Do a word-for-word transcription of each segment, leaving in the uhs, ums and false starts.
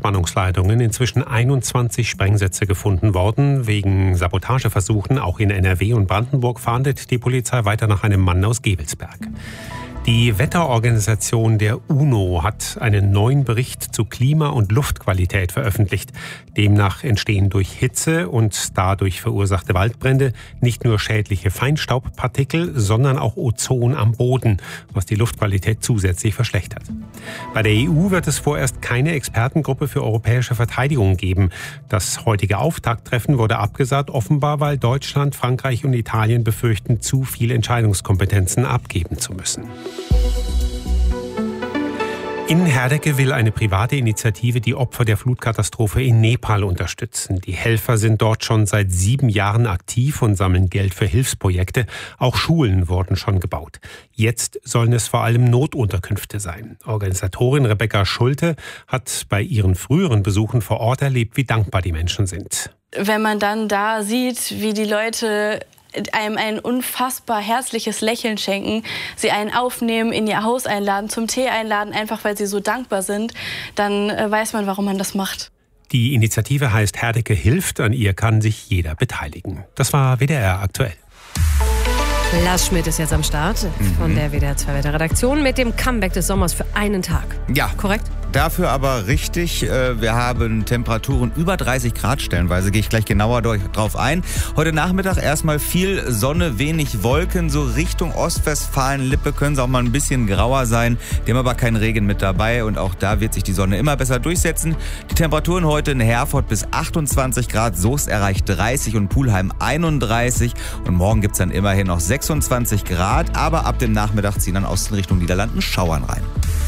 Hochspannungsleitungen inzwischen einundzwanzig Sprengsätze gefunden worden. Wegen Sabotageversuchen auch in N R W und Brandenburg fahndet die Polizei weiter nach einem Mann aus Gevelsberg. Die Wetterorganisation der UNO hat einen neuen Bericht zu Klima- und Luftqualität veröffentlicht. Demnach entstehen durch Hitze und dadurch verursachte Waldbrände nicht nur schädliche Feinstaubpartikel, sondern auch Ozon am Boden, was die Luftqualität zusätzlich verschlechtert. Bei der E U wird es vorerst keine Expertengruppe für europäische Verteidigung geben. Das heutige Auftakttreffen wurde abgesagt, offenbar weil Deutschland, Frankreich und Italien befürchten, zu viel Entscheidungskompetenzen abgeben zu müssen. In Herdecke will eine private Initiative die Opfer der Flutkatastrophe in Nepal unterstützen. Die Helfer sind dort schon seit sieben Jahren aktiv und sammeln Geld für Hilfsprojekte. Auch Schulen wurden schon gebaut. Jetzt sollen es vor allem Notunterkünfte sein. Organisatorin Rebecca Schulte hat bei ihren früheren Besuchen vor Ort erlebt, wie dankbar die Menschen sind. Wenn man dann da sieht, wie die Leute einem ein unfassbar herzliches Lächeln schenken, sie einen aufnehmen, in ihr Haus einladen, zum Tee einladen, einfach weil sie so dankbar sind, dann äh, weiß man, warum man das macht. Die Initiative heißt Herdecke hilft, an ihr kann sich jeder beteiligen. Das war W D R aktuell. Lars Schmidt ist jetzt am Start von der W D R zwei Wetterredaktion mit dem Comeback des Sommers für einen Tag. Ja. Korrekt? Dafür aber richtig, wir haben Temperaturen über dreißig Grad stellenweise, gehe ich gleich genauer drauf ein. Heute Nachmittag erstmal viel Sonne, wenig Wolken, so Richtung Ostwestfalen-Lippe können es auch mal ein bisschen grauer sein. Wir haben aber keinen Regen mit dabei und auch da wird sich die Sonne immer besser durchsetzen. Die Temperaturen heute in Herford bis achtundzwanzig Grad, Soest erreicht dreißig und Pulheim einunddreißig und morgen gibt es dann immerhin noch sechsundzwanzig Grad, aber ab dem Nachmittag ziehen dann aus Richtung Niederlanden Schauern rein.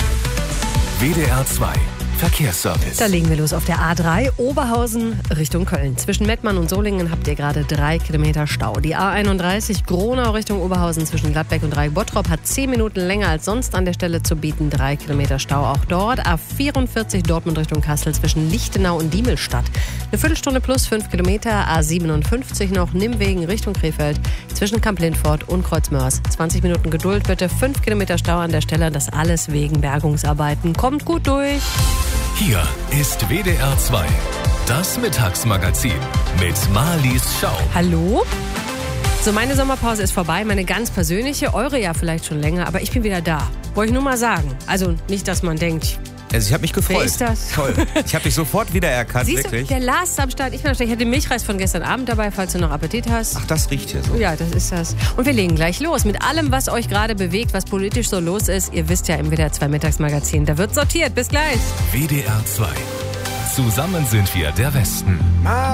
W D R zwei Verkehrsservice. Da legen wir los auf der A drei, Oberhausen Richtung Köln. Zwischen Mettmann und Solingen habt ihr gerade drei Kilometer Stau. Die A einunddreißig, Gronau Richtung Oberhausen zwischen Gladbeck und Dreieck-Bottrop hat zehn Minuten länger als sonst an der Stelle zu bieten. drei Kilometer Stau auch dort. A vierundvierzig, Dortmund Richtung Kassel zwischen Lichtenau und Diemelstadt. Eine Viertelstunde plus fünf Kilometer. A siebenundfünfzig noch Nimwegen Richtung Krefeld zwischen Kamp-Lindfort und Kreuzmörs. zwanzig Minuten Geduld bitte. fünf Kilometer Stau an der Stelle. Das alles wegen Bergungsarbeiten. Kommt gut durch. Hier ist W D R zwei, das Mittagsmagazin mit Marlies Schau. Hallo? So, meine Sommerpause ist vorbei, meine ganz persönliche, eure ja vielleicht schon länger, aber ich bin wieder da. Wollte ich nur mal sagen. Also nicht, dass man denkt, also ich habe mich gefreut. wer ist das? Toll. Ich habe dich sofort wiedererkannt, Siehst wirklich. Du, der Lars ist am Start. Ich bin am Start. Ich hatte Milchreis von gestern Abend dabei, falls du noch Appetit hast. Ach, das riecht hier so. Ja, das ist das. Und wir legen gleich los mit allem, was euch gerade bewegt, was politisch so los ist. Ihr wisst ja im W D R zwei Mittagsmagazin, da wird sortiert. Bis gleich. W D R zwei. Zusammen sind wir der Westen.